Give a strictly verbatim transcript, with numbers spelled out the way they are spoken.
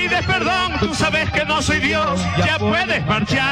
pides perdón, tú sabes que no soy Dios, ya puedes marchar.